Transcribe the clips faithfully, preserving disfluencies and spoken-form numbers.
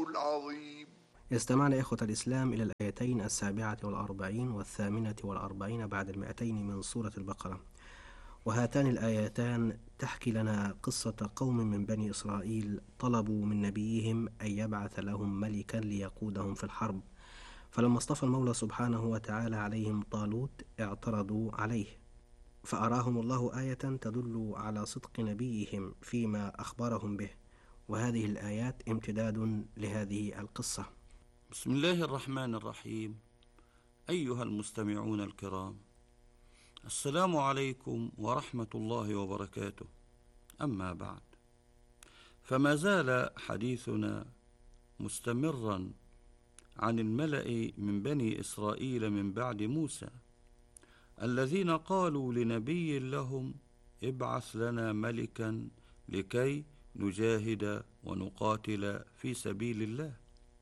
العظيم. استمعنا إخوة الإسلام إلى الآيتين السابعة والأربعين والثامنة والأربعين بعد المئتين من سورة البقرة، وهاتان الآيتان تحكي لنا قصة قوم من بني إسرائيل طلبوا من نبيهم أن يبعث لهم ملكا ليقودهم في الحرب، فلما اصطفى المولى سبحانه وتعالى عليهم طالوت اعترضوا عليه، فأراهم الله آية تدل على صدق نبيهم فيما أخبرهم به، وهذه الآيات امتداد لهذه القصة. بسم الله الرحمن الرحيم. أيها المستمعون الكرام، السلام عليكم ورحمة الله وبركاته. أما بعد، فما زال حديثنا مستمرا عن الملأ من بني إسرائيل من بعد موسى، الذين قالوا لنبي لهم: ابعث لنا ملكا لكي نجاهد ونقاتل في سبيل الله.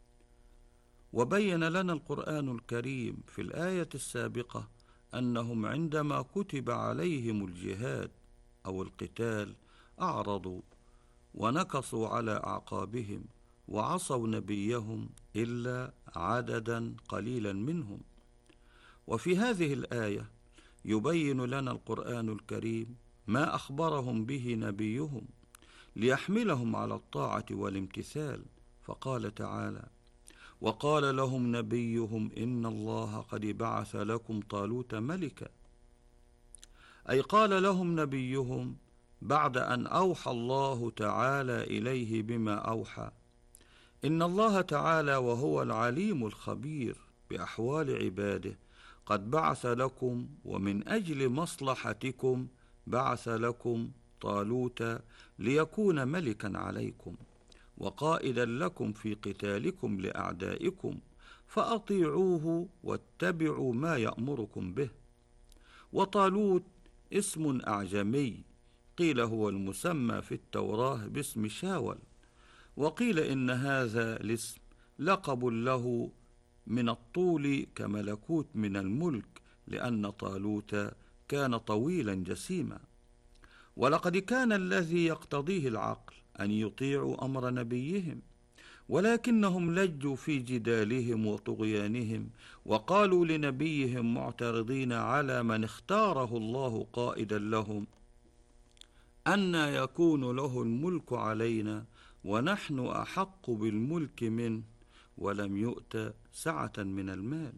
وبين لنا القرآن الكريم في الآية السابقة أنهم عندما كتب عليهم الجهاد أو القتال أعرضوا ونكصوا على أعقابهم وعصوا نبيهم إلا عددا قليلا منهم. وفي هذه الآية يبين لنا القرآن الكريم ما أخبرهم به نبيهم ليحملهم على الطاعة والامتثال، فقال تعالى: وقال لهم نبيهم إن الله قد بعث لكم طالوت ملكا. أي قال لهم نبيهم بعد أن أوحى الله تعالى إليه بما أوحى: إن الله تعالى وهو العليم الخبير بأحوال عباده قد بعث لكم، ومن أجل مصلحتكم بعث لكم طالوت ليكون ملكا عليكم وقائدا لكم في قتالكم لأعدائكم، فأطيعوه واتبعوا ما يأمركم به. وطالوت اسم أعجمي، قيل هو المسمى في التوراة باسم شاول، وقيل إن هذا الاسم لقب له من الطول كملكوت من الملك، لأن طالوت كان طويلا جسيما. ولقد كان الذي يقتضيه العقل أن يطيعوا أمر نبيهم، ولكنهم لجوا في جدالهم وطغيانهم، وقالوا لنبيهم معترضين على من اختاره الله قائدا لهم: أنى يكون له الملك علينا ونحن أحق بالملك منه ولم يؤت سعة من المال.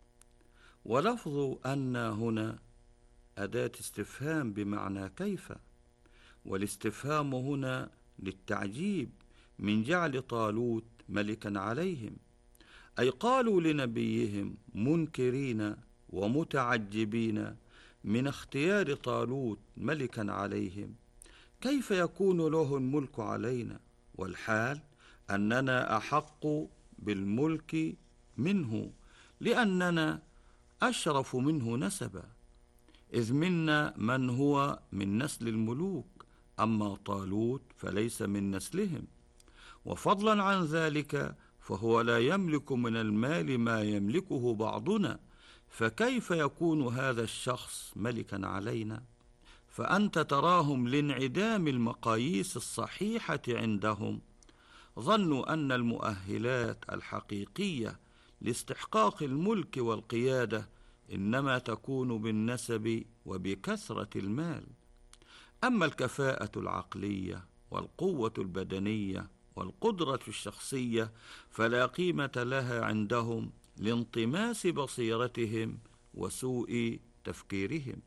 ولفظ أنى هنا أداة استفهام بمعنى كيف، والاستفهام هنا للتعجيب من جعل طالوت ملكا عليهم، أي قالوا لنبيهم منكرين ومتعجبين من اختيار طالوت ملكا عليهم: كيف يكون له الملك علينا والحال أننا أحق بالملك منه، لأننا أشرف منه نسبا، إذ منا من هو من نسل الملوك، أما طالوت فليس من نسلهم. وفضلا عن ذلك فهو لا يملك من المال ما يملكه بعضنا، فكيف يكون هذا الشخص ملكا علينا؟ فأنت تراهم لانعدام المقاييس الصحيحة عندهم ظنوا أن المؤهلات الحقيقية لاستحقاق الملك والقيادة إنما تكون بالنسب وبكثرة المال. أما الكفاءة العقلية والقوة البدنية والقدرة الشخصية فلا قيمة لها عندهم لانطماس بصيرتهم وسوء تفكيرهم.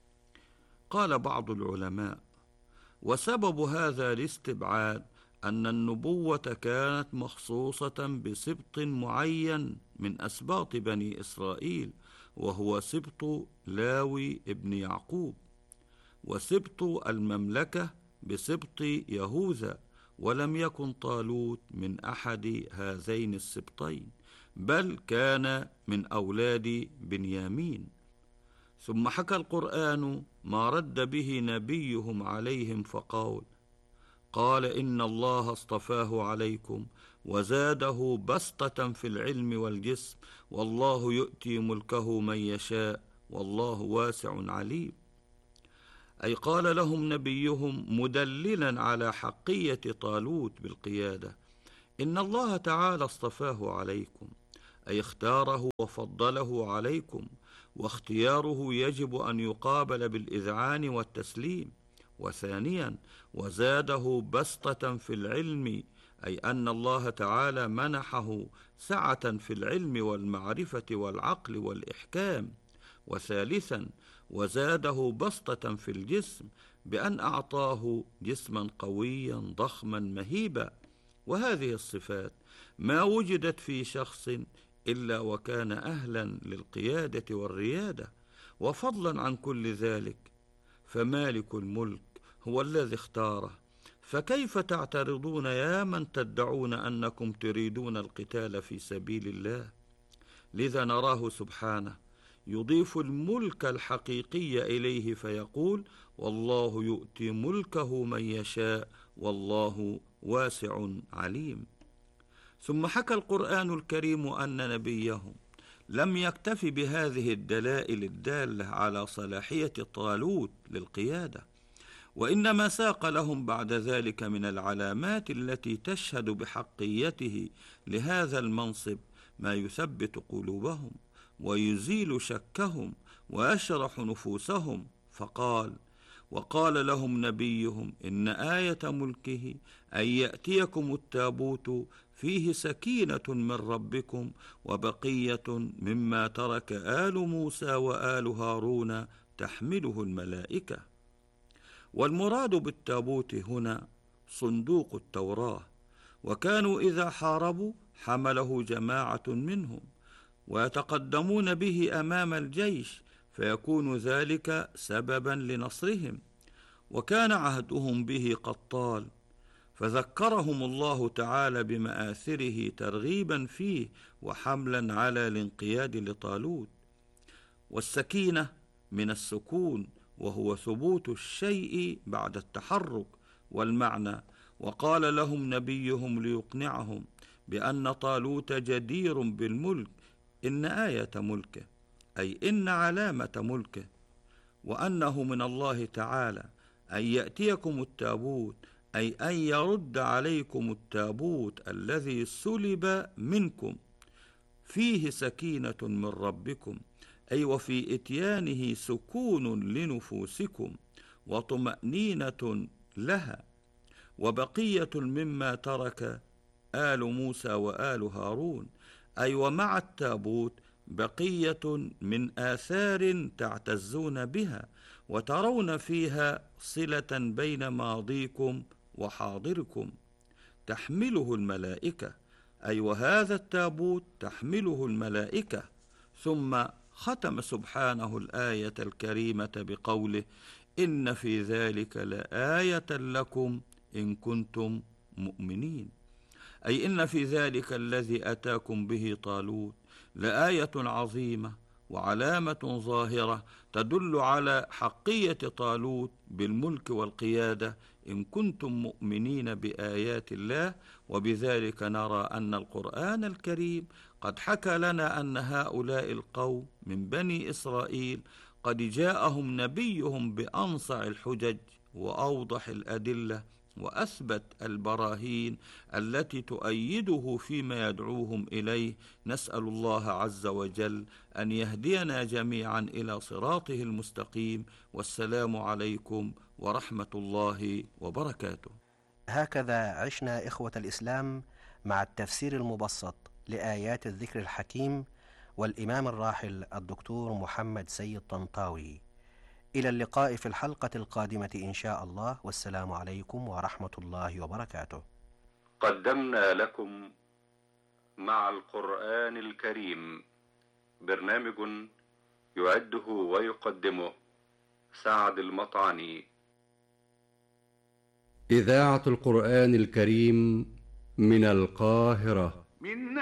قال بعض العلماء: وسبب هذا الاستبعاد أن النبوة كانت مخصوصة بسبط معين من أسباط بني إسرائيل، وهو سبط لاوي ابن يعقوب، وسبط المملكة بسبط يهوذا، ولم يكن طالوت من أحد هذين السبطين، بل كان من أولاد بنيامين. ثم حكى القرآن ما رد به نبيهم عليهم فقال: قال إن الله اصطفاه عليكم وزاده بسطة في العلم والجسم، والله يؤتي ملكه من يشاء والله واسع عليم. أي قال لهم نبيهم مدللا على حقية طالوت بالقيادة: إن الله تعالى اصطفاه عليكم، أي اختاره وفضله عليكم، واختياره يجب أن يقابل بالإذعان والتسليم. وثانيا، وزاده بسطة في العلم، أي أن الله تعالى منحه سعة في العلم والمعرفة والعقل والإحكام. وثالثا، وزاده بسطة في الجسم، بأن أعطاه جسما قويا ضخما مهيبا. وهذه الصفات ما وجدت في شخص إلا وكان أهلا للقيادة والريادة. وفضلا عن كل ذلك، فمالك الملك هو الذي اختاره، فكيف تعترضون يا من تدعون أنكم تريدون القتال في سبيل الله؟ لذا نراه سبحانه يضيف الملك الحقيقي إليه فيقول: والله يؤتي ملكه من يشاء والله واسع عليم. ثم حكى القرآن الكريم أن نبيه لم يكتف بهذه الدلائل الدالة على صلاحية طالوت للقيادة، وإنما ساق لهم بعد ذلك من العلامات التي تشهد بحقيته لهذا المنصب ما يثبت قلوبهم ويزيل شكهم ويشرح نفوسهم، فقال: وقال لهم نبيهم إن آية ملكه أن يأتيكم التابوت فيه سكينة من ربكم وبقية مما ترك آل موسى وآل هارون تحمله الملائكة. والمراد بالتابوت هنا صندوق التوراة، وكانوا إذا حاربوا حمله جماعة منهم ويتقدمون به أمام الجيش، فيكون ذلك سببا لنصرهم. وكان عهدهم به قد طال، فذكرهم الله تعالى بمآثره ترغيبا فيه وحملا على الانقياد لطالوت. والسكينة من السكون، وهو ثبوت الشيء بعد التحرك. والمعنى: وقال لهم نبيهم ليقنعهم بأن طالوت جدير بالملك إن آية ملكه، أي إن علامة ملكه، وأنه من الله تعالى أن يأتيكم التابوت، أي أن يرد عليكم التابوت الذي سلب منكم فيه سكينة من ربكم، أي وفي إتيانه سكون لنفوسكم وطمأنينة لها، وبقية مما ترك آل موسى وآل هارون، أي ومع التابوت بقية من آثار تعتزون بها وترون فيها صلة بين ماضيكم وحاضركم تحمله الملائكة، أي وهذا التابوت تحمله الملائكة. ثم ختم سبحانه الآية الكريمة بقوله: إن في ذلك لآية لكم إن كنتم مؤمنين، أي إن في ذلك الذي أتاكم به طالوت لآية عظيمة وعلامة ظاهرة تدل على حقية طالوت بالملك والقيادة إن كنتم مؤمنين بآيات الله. وبذلك نرى أن القرآن الكريم قد حكى لنا أن هؤلاء القوم من بني إسرائيل قد جاءهم نبيهم بأنصع الحجج وأوضح الأدلة وأثبت البراهين التي تؤيده فيما يدعوهم إليه. نسأل الله عز وجل أن يهدينا جميعا إلى صراطه المستقيم، والسلام عليكم ورحمة الله وبركاته. هكذا عشنا إخوة الإسلام مع التفسير المبسط لآيات الذكر الحكيم والإمام الراحل الدكتور محمد سيد طنطاوي. إلى اللقاء في الحلقة القادمة إن شاء الله، والسلام عليكم ورحمة الله وبركاته. قدمنا لكم مع القرآن الكريم برنامج يعده ويقدمه سعد المطعني. إذاعة القرآن الكريم من القاهرة. من